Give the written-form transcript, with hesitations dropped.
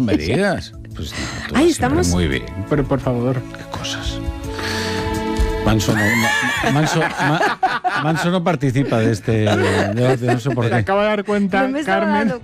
me digas. Pues no, Ahí estamos. muy bien. Pero por favor. Qué cosas. Manso no participa de este debate, no sé por Se qué. acaba de dar cuenta, No me estaba Carmen, dando